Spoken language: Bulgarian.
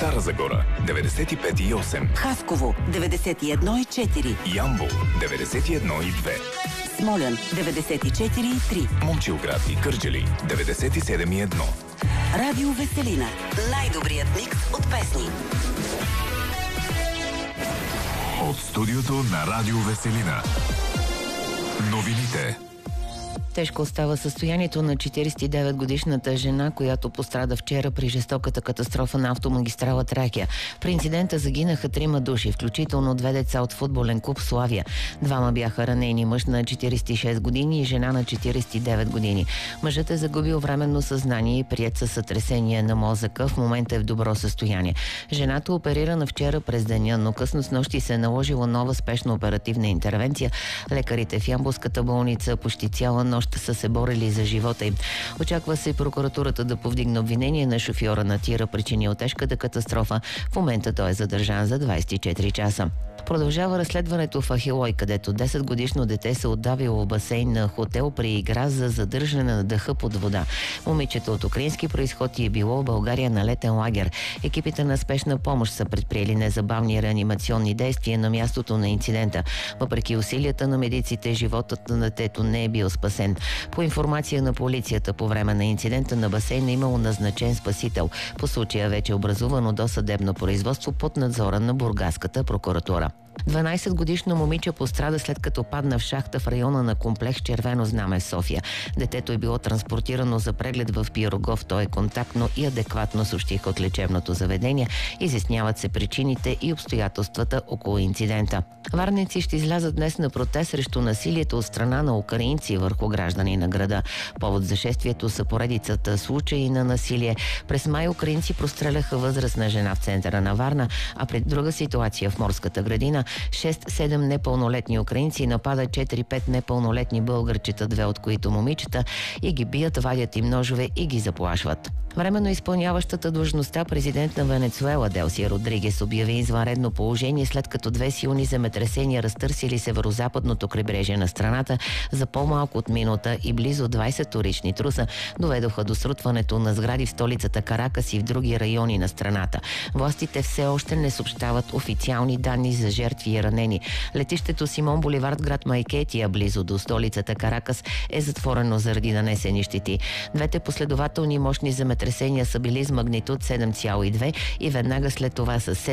Стара Загора 95,8, Хасково 91,4, Ямбол 91,2, Смолян 94,3, Момчилград и Кърджали 97,1. Радио Веселина. Най-добрият микс от песни. От студиото на Радио Веселина. Новините. Тежко остава състоянието на 49-годишната жена, която пострада вчера при жестоката катастрофа на автомагистрала Тракия. При инцидента загинаха 3 души, включително 2 деца от футболен клуб Славия. 2 бяха ранени, мъж на 46 години и жена на 49 години. Мъжът е загубил временно съзнание и приет със сътресение на мозъка. В момента е в добро състояние. Жената оперирана вчера през деня, но късно снощи се е наложила нова спешна оперативна интервенция. Лекарите в ямболската болница почти цяла нощ са се борили за живота им. Очаква се прокуратурата да повдигне обвинение на шофьора на тира, причинил тежката катастрофа. В момента той е задържан за 24 часа. Продължава разследването в Ахилой, където 10-годишно дете се отдавило в басейн на хотел при игра за задържане на дъха под вода. Момичето от украински произход е било в България на летен лагер. Екипите на спешна помощ са предприели незабавни реанимационни действия на мястото на инцидента. Въпреки усилията на медиците, животът на детето не е бил спасен. По информация на полицията, по време на инцидента на басейна имало назначен спасител. По случая вече е образувано досъдебно производство под надзора на бургаската прокуратура. 12-годишно момиче пострада след като падна в шахта в района на комплекс Червено знаме в София. Детето е било транспортирано за преглед в Пирогов. То е контактно и адекватно, съобщиха от лечебното заведение. Изясняват се причините и обстоятелствата около инцидента. Варненци ще излязат днес на протест срещу насилието от страна на украинци върху граждани на града. Повод за шествието са поредицата случаи на насилие. През май украинци простреляха възрастна жена в центъра на Варна, а при друга ситуация в Морската градина 6-7 непълнолетни украинци нападат 4-5 непълнолетни българчета, 2 от които момичета, и ги бият, вадят им ножове и ги заплашват. Временно изпълняващата длъжността президент на Венецуела Делси Родригес обяви извънредно положение, след като 2 силни земетресения разтърсили северозападното крайбрежие на страната за по-малко от минута и близо 20 вторични труса доведоха до срутването на сгради в столицата Каракас и в други райони на страната. Властите все още не съобщават официални данни за жертви и ранени. Летището Симон Боливард, град Майкетия, близо до столицата Каракас, е затворено заради нанесени щети. Двете последователни мощни земетресения са били с магнитуд 7,2 и веднага след това с